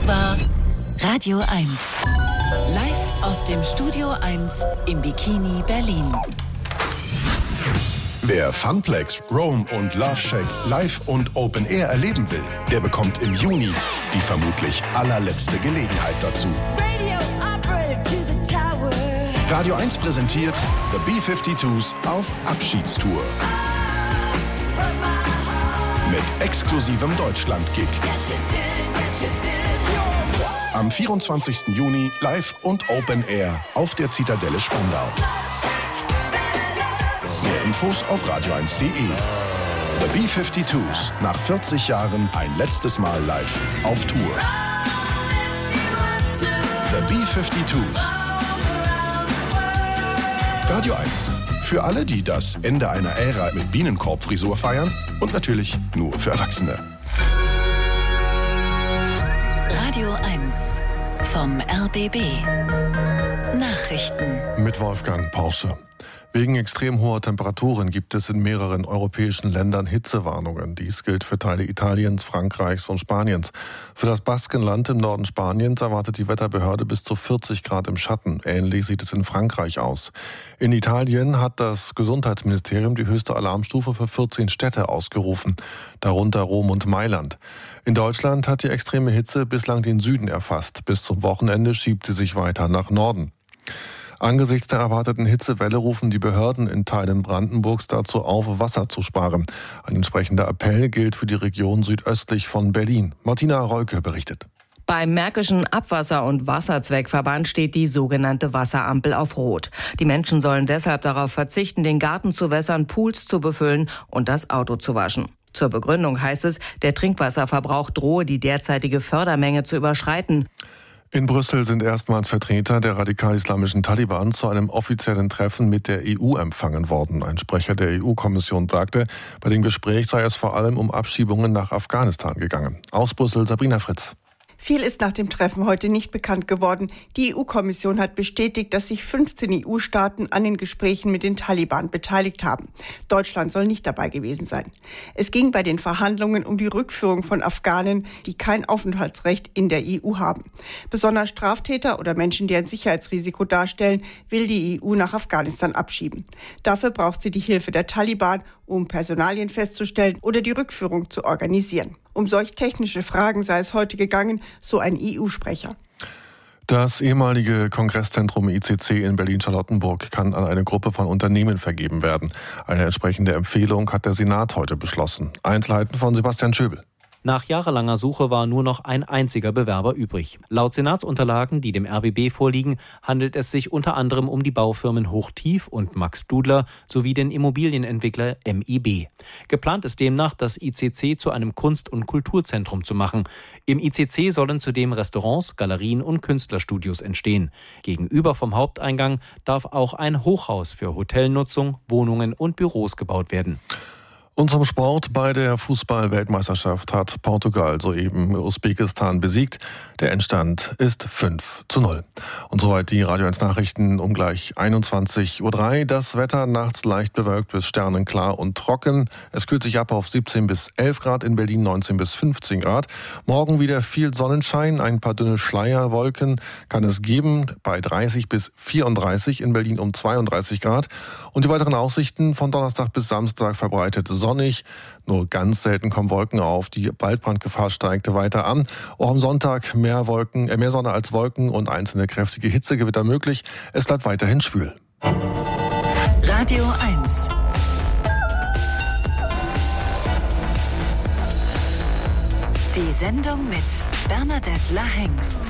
Das war Radio 1. Live aus dem Studio 1 im Bikini Berlin. Wer Funplex, Rome und Love Shack live und Open Air erleben will, der bekommt im Juni die vermutlich allerletzte Gelegenheit dazu. Radio 1 präsentiert The B-52s auf Abschiedstour. Mit exklusivem Deutschland-Gig. Am 24. Juni live und Open Air auf der Zitadelle Spandau. Mehr Infos auf radio1.de. The B-52s, nach 40 Jahren ein letztes Mal live auf Tour. The B-52s. Radio 1. Für alle, die das Ende einer Ära mit Bienenkorbfrisur feiern und natürlich nur für Erwachsene. Radio 1 vom RBB. Nachrichten. Mit Wolfgang Porsche. Wegen extrem hoher Temperaturen gibt es in mehreren europäischen Ländern Hitzewarnungen. Dies gilt für Teile Italiens, Frankreichs und Spaniens. Für das Baskenland im Norden Spaniens erwartet die Wetterbehörde bis zu 40 Grad im Schatten. Ähnlich sieht es in Frankreich aus. In Italien hat das Gesundheitsministerium die höchste Alarmstufe für 14 Städte ausgerufen, darunter Rom und Mailand. In Deutschland hat die extreme Hitze bislang den Süden erfasst. Bis zum Wochenende schiebt sie sich weiter nach Norden. Angesichts der erwarteten Hitzewelle rufen die Behörden in Teilen Brandenburgs dazu auf, Wasser zu sparen. Ein entsprechender Appell gilt für die Region südöstlich von Berlin. Martina Rolke berichtet. Beim Märkischen Abwasser- und Wasserzweckverband steht die sogenannte Wasserampel auf Rot. Die Menschen sollen deshalb darauf verzichten, den Garten zu wässern, Pools zu befüllen und das Auto zu waschen. Zur Begründung heißt es, der Trinkwasserverbrauch drohe die derzeitige Fördermenge zu überschreiten. In Brüssel sind erstmals Vertreter der radikal-islamischen Taliban zu einem offiziellen Treffen mit der EU empfangen worden. Ein Sprecher der EU-Kommission sagte, bei dem Gespräch sei es vor allem um Abschiebungen nach Afghanistan gegangen. Aus Brüssel Sabrina Fritz. Viel ist nach dem Treffen heute nicht bekannt geworden. Die EU-Kommission hat bestätigt, dass sich 15 EU-Staaten an den Gesprächen mit den Taliban beteiligt haben. Deutschland soll nicht dabei gewesen sein. Es ging bei den Verhandlungen um die Rückführung von Afghanen, die kein Aufenthaltsrecht in der EU haben. Besonders Straftäter oder Menschen, die ein Sicherheitsrisiko darstellen, will die EU nach Afghanistan abschieben. Dafür braucht sie die Hilfe der Taliban, um Personalien festzustellen oder die Rückführung zu organisieren. Um solch technische Fragen sei es heute gegangen, so ein EU-Sprecher. Das ehemalige Kongresszentrum ICC in Berlin-Charlottenburg kann an eine Gruppe von Unternehmen vergeben werden. Eine entsprechende Empfehlung hat der Senat heute beschlossen. Einzelheiten von Sebastian Schöbel. Nach jahrelanger Suche war nur noch ein einziger Bewerber übrig. Laut Senatsunterlagen, die dem RBB vorliegen, handelt es sich unter anderem um die Baufirmen Hochtief und Max Dudler sowie den Immobilienentwickler MIB. Geplant ist demnach, das ICC zu einem Kunst- und Kulturzentrum zu machen. Im ICC sollen zudem Restaurants, Galerien und Künstlerstudios entstehen. Gegenüber vom Haupteingang darf auch ein Hochhaus für Hotelnutzung, Wohnungen und Büros gebaut werden. Und zum Sport: Bei der Fußball-Weltmeisterschaft hat Portugal soeben Usbekistan besiegt. Der Endstand ist 5:0. Und soweit die Radio 1 Nachrichten um gleich 21:03 Uhr. Das Wetter nachts leicht bewölkt bis sternenklar und trocken. Es kühlt sich ab auf 17 bis 11 Grad, in Berlin 19 bis 15 Grad. Morgen wieder viel Sonnenschein, ein paar dünne Schleierwolken kann es geben, bei 30 bis 34, in Berlin um 32 Grad. Und die weiteren Aussichten: von Donnerstag bis Samstag verbreitet sonnig, nur ganz selten kommen Wolken auf. Die Waldbrandgefahr steigt weiter an. Auch am Sonntag mehr Sonne als Wolken und einzelne kräftige Hitzegewitter möglich. Es bleibt weiterhin schwül. Radio 1. Die Sendung mit Bernadette Lahengst.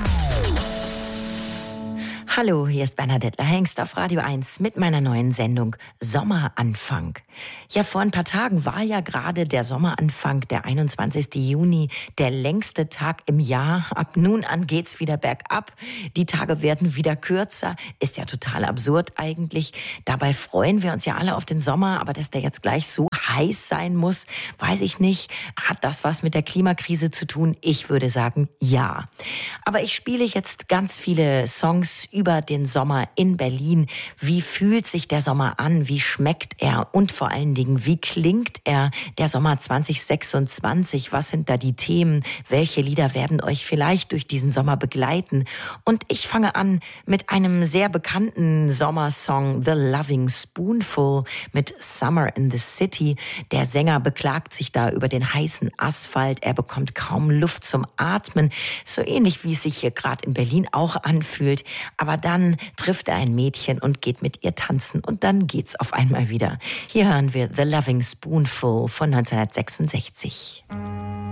Hallo, hier ist Bernadette Lahengst auf Radio 1 mit meiner neuen Sendung Sommeranfang. Ja, vor ein paar Tagen war ja gerade der Sommeranfang, der 21. Juni, der längste Tag im Jahr. Ab nun an geht's wieder bergab. Die Tage werden wieder kürzer. Ist ja total absurd eigentlich. Dabei freuen wir uns ja alle auf den Sommer, aber dass der jetzt gleich so heiß sein muss, weiß ich nicht. Hat das was mit der Klimakrise zu tun? Ich würde sagen, ja. Aber ich spiele jetzt ganz viele Songs über über den Sommer in Berlin. Wie fühlt sich der Sommer an? Wie schmeckt er? Und vor allen Dingen, wie klingt er? Der Sommer 2026, was sind da die Themen? Welche Lieder werden euch vielleicht durch diesen Sommer begleiten? Und ich fange an mit einem sehr bekannten Sommersong, The Loving Spoonful mit Summer in the City. Der Sänger beklagt sich da über den heißen Asphalt. Er bekommt kaum Luft zum Atmen. So ähnlich, wie es sich hier gerade in Berlin auch anfühlt. Aber dann trifft er ein Mädchen und geht mit ihr tanzen. Und dann geht's auf einmal wieder. Hier hören wir The Loving Spoonful von 1966.